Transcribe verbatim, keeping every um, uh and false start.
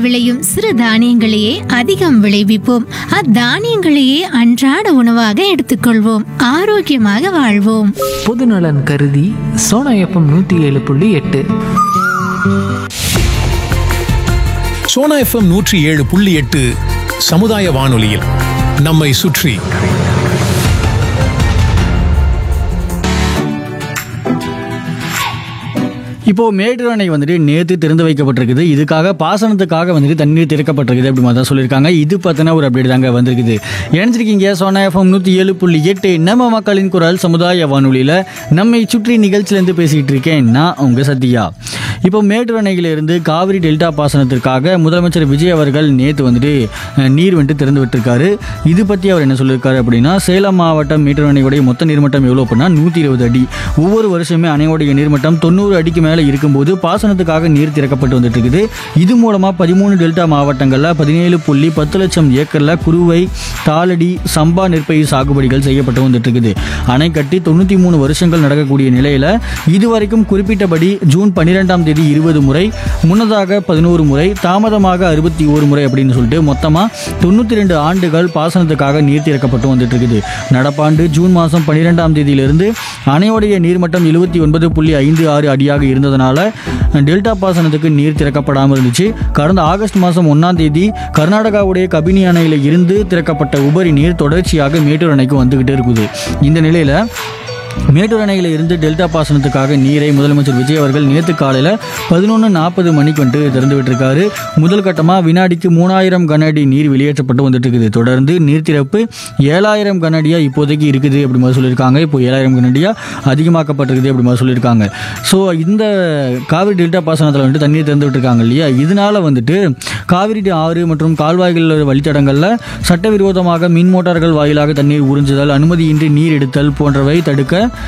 நிலத்தில் விளையும் சிறு தானியங்களையே அதிகம் விளைவிப்போம். அத்தானியங்களையே அன்றாட உணவாக எடுத்துக்கொள்வோம். ஆரோக்கியமாக வாழ்வோம். பொதுநலன் கருதி சோனா எஃப்எம் நூற்றி ஏழு புள்ளி எட்டு. சோனா எஃப்எம் நூற்றி ஏழு புள்ளி எட்டு சமுதாய வானொலியில் நம்மை சுற்றி. இப்போது மேட்டூர் அணை வந்துட்டு நேற்று திறந்து வைக்கப்பட்டிருக்குது. இதுக்காக பாசனத்துக்காக வந்துட்டு தண்ணீர் திறக்கப்பட்டிருக்குது அப்படி மாதிரி தான் சொல்லியிருக்காங்க. இது பார்த்தீங்கன்னா ஒரு அப்டேட் தாங்க வந்திருக்குது. இணைஞ்சிருக்கீங்க சோனா எஃப்எம் நூற்றி ஏழு புள்ளி எட்டு நம்ம மக்களின் குரல் சமுதாய வானொலியில் நம்மை சுற்றி நிகழ்ச்சியிலேருந்து பேசிக்கிட்டு இருக்கேன் நான் உங்கள் சத்யா. இப்போ மேட்டூர் அணையிலிருந்து காவிரி டெல்டா பாசனத்திற்காக முதலமைச்சர் விஜய் அவர்கள் நேற்று வந்துட்டு நீர் வந்துட்டு திறந்து விட்டுருக்காரு. இது பற்றி அவர் என்ன சொல்லியிருக்காரு அப்படின்னா, சேலம் மாவட்டம் மேட்டூர் அணையுடைய மொத்த நீர்மட்டம் எவ்வளோ அப்படின்னா நூற்றி இருபது அடி. ஒவ்வொரு வருஷமே அணையோடைய நீர்மட்டம் தொண்ணூறு அடிக்கு மேலே இருக்கும்போது பாசனத்துக்காக நீர் திறக்கப்பட்டு வந்துட்டு இருக்குது. இது மூலமாக பதிமூணு டெல்டா மாவட்டங்களில் பதினேழு புள்ளி பத்து லட்சம் ஏக்கரில் குறுவை, தாளடி, சம்பா நெற்பயிர் சாகுபடிகள் செய்யப்பட்டு வந்துட்டு இருக்குது. அணை கட்டி தொண்ணூற்றி மூணு வருஷங்கள் நடக்கக்கூடிய நிலையில் இதுவரைக்கும் குறிப்பிட்டபடி ஜூன் பன்னிரெண்டாம் தேதி இருபது முறை, முன்னதாக பதினோரு முறை, தாமதமாக அறுபத்தி ஒரு முறை அப்படின்னு சொல்லிட்டு மொத்தமாக தொண்ணூற்றி ரெண்டு ஆண்டுகள் பாசனத்துக்காக நீர் திறக்கப்பட்டு வந்துட்டு இருக்குது. நடப்பாண்டு ஜூன் மாதம் பன்னிரெண்டாம் தேதியிலிருந்து அணையோடைய நீர்மட்டம் எழுபத்தி ஒன்பது புள்ளி ஐந்து ஆறு அடியாக இருந்ததனால டெல்டா பாசனத்துக்கு நீர் திறக்கப்படாமல் இருந்துச்சு. கடந்த ஆகஸ்ட் மாதம் ஒன்றாம் தேதி கர்நாடகாவுடைய கபினி அணையில் இருந்து திறக்கப்பட்ட உபரி நீர் தொடர்ச்சியாக மேட்டூர் அணைக்கு வந்துகிட்டே இருக்குது. இந்த நிலையில் மேட்டூர் அணையில் இருந்து டெல்டா பாசனத்துக்காக நீரை முதலமைச்சர் விஜய் அவர்கள் நேற்று காலையில் பதினொன்று நாற்பது மணிக்கு வந்துட்டு திறந்து விட்டுருக்காரு. முதல் கட்டமாக வினாடிக்கு மூணாயிரம் கன அடி நீர் வெளியேற்றப்பட்டு வந்துட்டு இருக்குது. தொடர்ந்து நீர் திறப்பு ஏழாயிரம் கன அடியாக இப்போதைக்கு இருக்குது அப்படி மாதிரி சொல்லியிருக்காங்க. இப்போ ஏழாயிரம் கன அடியாக அதிகமாக்கப்பட்டிருக்குது அப்படி மாதிரி சொல்லியிருக்காங்க. ஸோ இந்த காவிரி டெல்டா பாசனத்தில் வந்துட்டு தண்ணீர் திறந்து விட்டுருக்காங்க இல்லையா, இதனால் வந்துட்டு காவிரி ஆறு மற்றும் கால்வாய்கள் வழித்தடங்களில் சட்டவிரோதமாக மின் மோட்டார்கள் வாயிலாக தண்ணீர் உறிஞ்சுதல், அனுமதியின்றி நீர் எடுத்தல் போன்றவை தடுக்க